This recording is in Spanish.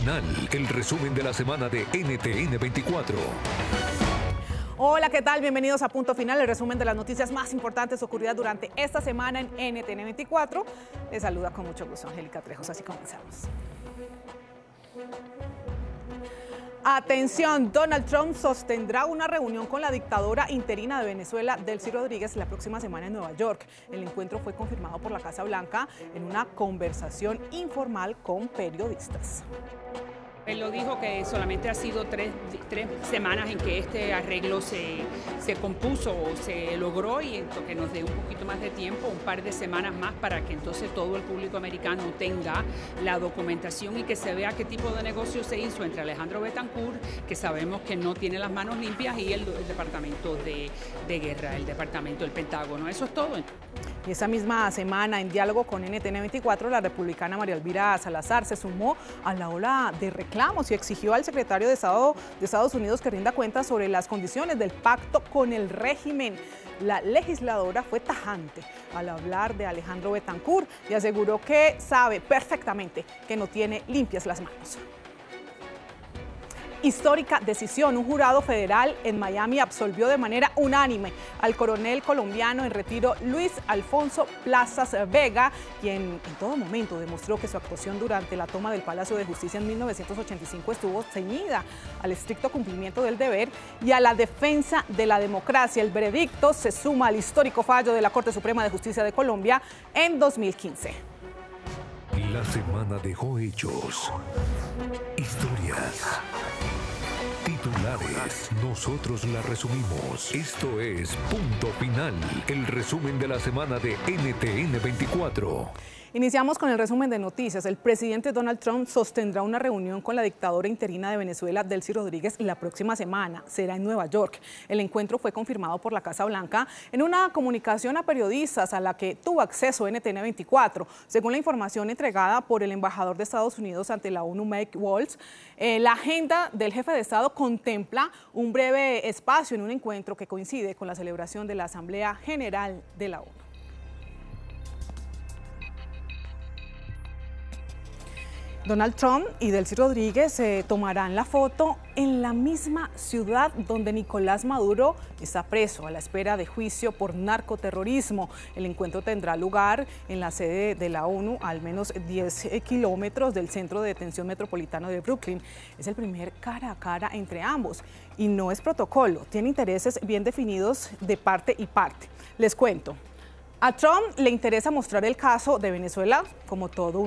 Final, el resumen de la semana de NTN 24. Hola, ¿qué tal? Bienvenidos a Punto Final, el resumen de las noticias más importantes ocurridas durante esta semana en NTN 24. Les saluda con mucho gusto Angélica Trejos, así comenzamos. Atención, Donald Trump sostendrá una reunión con la dictadora interina de Venezuela, Delcy Rodríguez, la próxima semana en Nueva York. El encuentro fue confirmado por la Casa Blanca en una conversación informal con periodistas. Él lo dijo que solamente ha sido tres semanas en que este arreglo se compuso o se logró, y que nos dé un poquito más de tiempo, un par de semanas más, para que entonces todo el público americano tenga la documentación y que se vea qué tipo de negocio se hizo entre Alejandro Betancourt, que sabemos que no tiene las manos limpias, y el Departamento de Guerra, el Departamento del Pentágono. Eso es todo. Y esa misma semana, en diálogo con NTN 24, la republicana María Elvira Salazar se sumó a la ola de reclamos y exigió al secretario de Estado de Estados Unidos que rinda cuentas sobre las condiciones del pacto con el régimen. La legisladora fue tajante al hablar de Alejandro Betancourt y aseguró que sabe perfectamente que no tiene limpias las manos. Histórica decisión. Un jurado federal en Miami absolvió de manera unánime al coronel colombiano en retiro Luis Alfonso Plazas Vega, quien en todo momento demostró que su actuación durante la toma del Palacio de Justicia en 1985 estuvo ceñida al estricto cumplimiento del deber y a la defensa de la democracia. El veredicto se suma al histórico fallo de la Corte Suprema de Justicia de Colombia en 2015. La semana dejó hechos, historias, titulares. Nosotros la resumimos. Esto es Punto Final, el resumen de la semana de NTN 24. Iniciamos con el resumen de noticias. El presidente Donald Trump sostendrá una reunión con la dictadora interina de Venezuela, Delcy Rodríguez, la próxima semana. Será en Nueva York. El encuentro fue confirmado por la Casa Blanca en una comunicación a periodistas a la que tuvo acceso NTN 24. Según la información entregada por el embajador de Estados Unidos ante la ONU, Mike Waltz, la agenda del jefe de Estado contempla un breve espacio en un encuentro que coincide con la celebración de la Asamblea General de la ONU. Donald Trump y Delcy Rodríguez se tomarán la foto en la misma ciudad donde Nicolás Maduro está preso a la espera de juicio por narcoterrorismo. El encuentro tendrá lugar en la sede de la ONU, a al menos 10 kilómetros del centro de detención metropolitano de Brooklyn. Es el primer cara a cara entre ambos y no es protocolo, tiene intereses bien definidos de parte y parte. Les cuento. A Trump le interesa mostrar el caso de Venezuela como todo